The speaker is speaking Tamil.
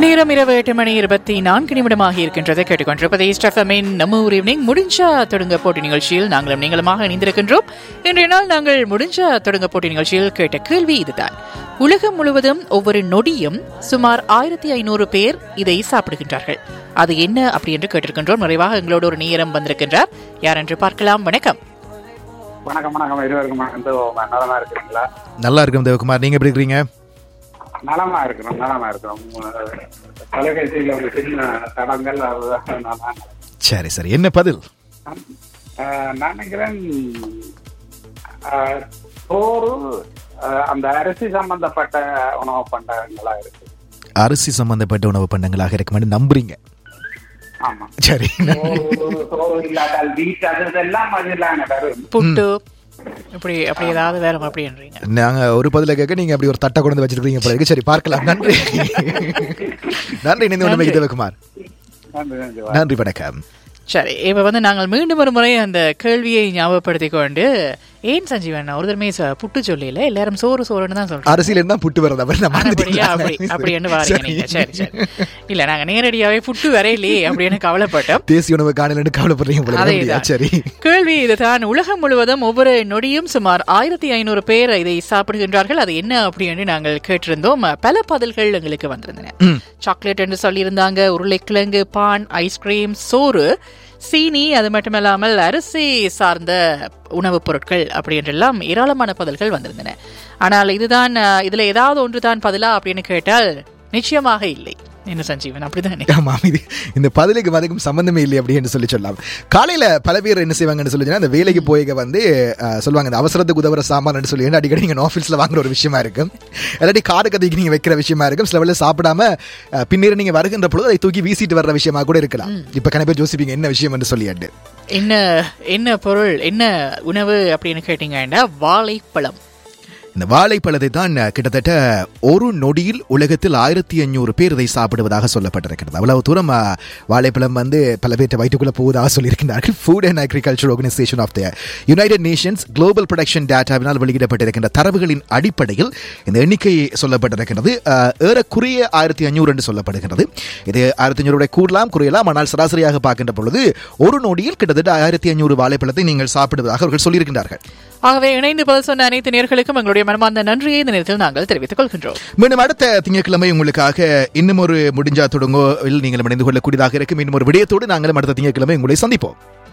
நேரம் இரவு 8:24 இருக்கின்றது. கேட்டுக்கொண்டிருப்பது ஸ்டெஃபமின் நம்ம ஊர் ஈவினிங் முடிஞ்சா தொடங்க போட்டி நிகழ்ச்சியில் நாங்களும் நீங்களுமாக இணைந்திருக்கின்றோம். இன்றைய நாள் நாங்கள் முடிஞ்சா தொடங்க போட்டி நிகழ்ச்சியில் கேட்ட கேள்வி இதுதான். உலகம் முழுவதும் ஒவ்வொரு நொடியும் சுமார் 1500 பேர் இதை சாப்பிடுகின்றார்கள். அது என்ன அப்படி என்று கேட்டிருக்கின்றோம். நிறைவாக எங்களோட ஒரு நேரம் வந்திருக்கின்றார். யார் என்று பார்க்கலாம். வணக்கம். வணக்கம். வணக்கம். இருவருக்கும் நலமா இருக்கிறீங்களா? நல்லா இருக்கும் தேவகுமார், நீங்க எப்படி இருக்கிறீங்க? நலமா இருக்கிறோம். தொலைபேசியில் ஒரு சின்ன தடங்கள். சரி சரி, என்ன பதில்? நான் நினைக்கிறேன் சோறு, அந்த அரிசி சம்பந்தப்பட்ட உணவு பண்டங்களா இருக்கு. அரிசி சம்பந்தப்பட்ட உணவு பண்டங்களாக இருக்குமென்னு நம்புறீங்க? ஆமா. சரி. சோறு இல்லாதால் வீட்டு அதெல்லாம் புட்டு அப்படி ஏதாவது வேற அப்படின்றீங்க. நாங்க ஒரு பதில கேட்க நீங்க அப்படி ஒரு தட்டை கொண்டு வச்சிருக்கீங்க போல இருக்கு. சரி, பார்க்கலாம். நன்றி. நன்றி தேவகுமார். நன்றி, வணக்கம். சரி, இப்ப நாங்கள் மீண்டும் ஒரு முறை அந்த கேள்வியை ஞாபகப்படுத்திக் கொண்டு, ஏன் சஞ்சீவன் ஒரு தடவை புட்டு சொல்லல, எல்லாரும் சோறு சோறுன்னு தான் சொல்றோம். அரசியல இருந்தா புட்டு வரது அப்படின்னு வாரீங்க. சரி சரி, இல்ல நாங்க நேரடியாவே புட்டு வரையிலே அப்படின்னு கவலைப்பட்டோம். தேசிய உணவு காணலன்னு கவலைப்படுறீங்க. சரி, கேள்வி இதுதான். உலகம் முழுவதும் ஒவ்வொரு நொடியும் சுமார் 1500 பேர் இதை சாப்பிடுகின்றார்கள். அது என்ன அப்படின்னு நாங்கள் கேட்டிருந்தோம். பல பதில்கள் எங்களுக்கு வந்திருந்தன. சாக்லேட் என்று சொல்லியிருந்தாங்க, உருளைக்கிழங்கு, பான், ஐஸ்கிரீம், சோறு, சீனி, அது மட்டுமல்லாமல் அரிசி சார்ந்த உணவுப் பொருட்கள் அப்படி என்றெல்லாம் ஏராளமான பதில்கள் வந்திருந்தன. ஆனால் இதுல ஏதாவது ஒன்றுதான் பதிலா அப்படின்னு கேட்டால் நிச்சயமாக இல்லை. என்ன சஞ்சீவன், அப்படிதான்? ஆமா, இந்த பதிலுக்கு அதுக்கும் சம்பந்தமே இல்லை அப்படின்னு சொல்லலாம். காலையில பல பேர் என்ன செய்வாங்கன்னு சொல்லி அந்த வேலைக்கு போய் சொல்லுவாங்க, இந்த அவசரத்துக்கு உதவுற சாமான் சொல்லி அடிக்கடி நீங்க ஆஃபீஸ்ல வாங்குற ஒரு விஷயமா இருக்கும், இல்லாட்டி காடு கதைக்கு நீங்க வைக்கிற விஷயமா இருக்கும். சில வேலை சாப்பிடாம பின்னேற நீங்க வருகின்ற பொழுது அதை தூக்கி வீசிட்டு வர்ற விஷயமா கூட இருக்கலாம். இப்ப கணக்கு பேர் யோசிப்பீங்க என்ன விஷயம் என்று சொல்லியாண்டு. என்ன பொருள், என்ன உணவு அப்படின்னு கேட்டீங்கன்னா வாழைப்பழம். இந்த வாழைப்பழத்தை தான் கிட்டத்தட்ட ஒரு நொடியில் உலகத்தில் 1500 பேர் இதை சாப்பிடுவதாக சொல்லப்பட்டிருக்கிறது. அவ்வளவு தூரம் வாழைப்பழம் பல பேர்ட்ட வயிற்றுக்குள்ள போவதாக சொல்லியிருக்கிறார்கள். Food and agriculture organisation of the United Nations global production டேட்டாவினால் வெளியிடப்பட்டிருக்கின்ற தரவுகளின் அடிப்படையில் இந்த எண்ணிக்கை சொல்லப்பட்டிருக்கிறது. ஏறக்குறைய 1500 என்று சொல்லப்படுகிறது. இது 1500 கூடலாம் குறையலாம், ஆனால் சராசரியாக பார்க்கின்ற பொழுது ஒரு நொடியில் கிட்டத்தட்ட 1500 வாழைப்பழத்தை நீங்கள் சாப்பிடுவதாக அவர்கள் சொல்லியிருக்கிறார்கள். ஆகவே இணைந்து பதில் சொன்ன அனைத்து நேயர்களுக்கும் எங்களுடைய மனமார்ந்த நன்றியை இந்த நேரத்தில் நாங்கள் தெரிவித்துக் கொள்கின்றோம். மீண்டும் அடுத்த திங்கட்கிழமை உங்களுக்காக இன்னும் ஒரு முடிஞ்சா தொடங்கோ நீங்கள் இணைந்து கொள்ளக்கூடியதாக இருக்கும் இன்னும் ஒரு விடயத்தோடு நாங்களும் அடுத்த திங்கட்கிழமை உங்களை சந்திப்போம்.